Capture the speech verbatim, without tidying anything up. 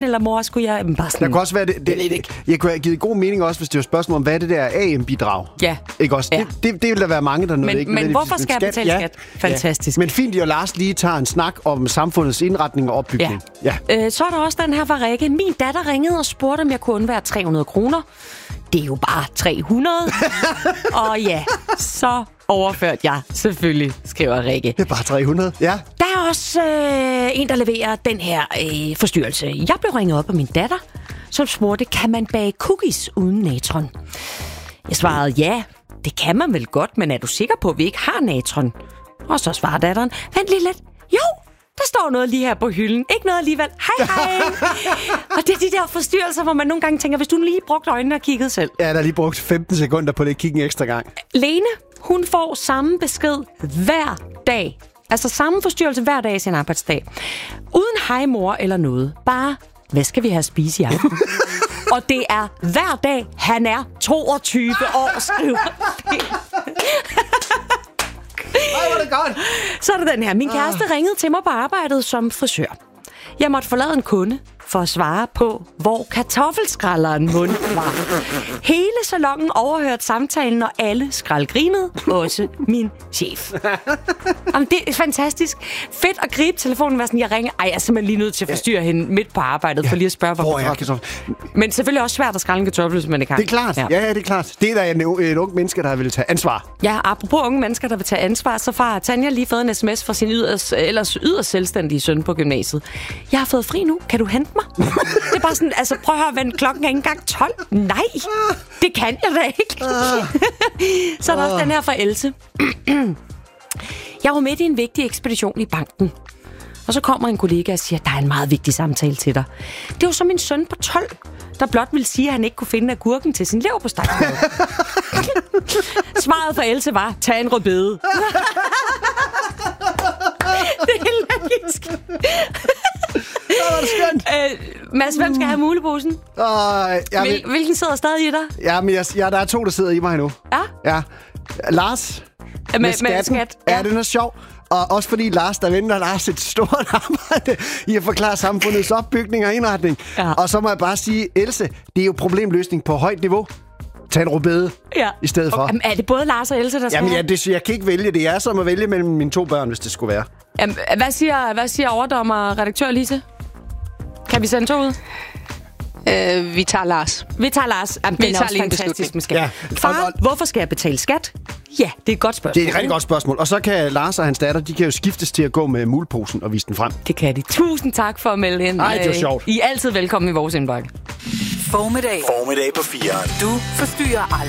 eller mor, skulle jeg... Bare sådan, der kunne også være det... det jeg, ikke. jeg kunne have givet god mening også, hvis det var spørgsmål om, hvad er det der A M-bidrag? Ja. Ikke også? Ja. Det, det, det vil der være mange, der noget men, ikke. Men hvorfor skal jeg betale skat? Ja. Fantastisk. Ja. Men fint, at Lars lige tager en snak om samfundets indretning og opbygning. Ja. Ja. Øh, så er der også den her fra Rikke. Min datter ringede og spurgte, om jeg kunne undvære tre hundrede kroner. Det er jo bare tre hundrede. Og ja, så overførte jeg selvfølgelig, skriver Rikke. Det er bare tre hundrede, ja. Der er også øh, en, der leverer den her øh, forstyrrelse. Jeg blev ringet op af min datter, som spurgte, kan man bage cookies uden natron? Jeg svarede, ja, det kan man vel godt, men er du sikker på, at vi ikke har natron? Og så svarer datteren, vent lige lidt. Jo, der står noget lige her på hylden. Ikke noget alligevel. Hej, hej. Og det er de der forstyrrelser, hvor man nogle gange tænker, hvis du lige brugte øjnene og kiggede selv. Ja, der er lige brugt femten sekunder på det. Kig en ekstra gang. Lene, hun får samme besked hver dag. Altså samme forstyrrelse hver dag i sin arbejdsdag. Uden hej mor eller noget. Bare, hvad skal vi have at spise i aften? Og det er hver dag, han er toogtyve år, skriver. Ej, hvor er det godt. Så er der den her. Min kæreste ah. ringede til mig på arbejdet som frisør. Jeg måtte forlade en kunde for at svare på, hvor kartoffelskrælleren mund var. Hele salongen overhørte samtalen, og alle skraldgrinede, også min chef. Jamen, det er fantastisk. Fedt at gribe telefonen og være sådan, jeg ringer. Ej, jeg er simpelthen lige nødt til at forstyrre ja. hende midt på arbejdet, ja. for lige at spørge, hvor kartoffel. Men selvfølgelig også svært at skrælle en kartoffel, hvis man ikke har. Det er klart. Ja, ja det er klart. Det er da en, en ung menneske, der vil tage ansvar. Ja, apropos unge mennesker, der vil tage ansvar, så har Tanja lige fået en sms fra sin yders, ellers yderst selvstændige søn på gymnasiet. Jeg har fået fri nu. Kan du hente mig? Det er bare sådan, altså prøv at høre, ven, klokken er ikke engang tolv. Nej, det kan jeg da ikke. Så er der også den her fra Else. Jeg var midt i en vigtig ekspedition i banken. Og så kommer en kollega og siger, der er en meget vigtig samtale til dig. Det var så min søn på tolv, der blot ville sige, at han ikke kunne finde agurken til sin leverpostej. Svaret fra Else var, tag en rødbede. Det er logisk. Det var det skønt. Øh, Mads, hvem skal have muleposen? Uh, jeg Hvil, hvilken sidder stadig i dig? Ja, men jeg, ja, der er to, der sidder i mig nu. Ja? Ja. Lars, med, med, med skat. Ja, ja, den er sjov. Og også fordi Lars, der venter Lars et stort arbejde i at forklare samfundets opbygning og indretning. Ja. Og så må jeg bare sige, Else, det er jo problemløsning på højt niveau. Tag en rødbede ja. i stedet for. Okay, er det både Lars og Else, der skal Jamen, ja, det, jeg kan ikke vælge. Det er som at vælge mellem mine to børn, hvis det skulle være. Jamen, hvad siger, hvad siger overdommer og redaktør Lise? Kan vi sende to ud? Øh, vi tager Lars. Vi tager Lars. Jamen, vi det er tager også lige fantastisk med skat. Ja. Far, hvorfor skal jeg betale skat? Ja, det er et godt spørgsmål. Det er et rigtig godt spørgsmål. Og så kan Lars og hans datter, de kan jo skiftes til at gå med muleposen og vise den frem. Det kan de. Tusind tak for at melde ind. Ej, det var sjovt. I er altid velkommen i vores indbakke. Formiddag. Formiddag på fireren. Du forstyrrer aldrig.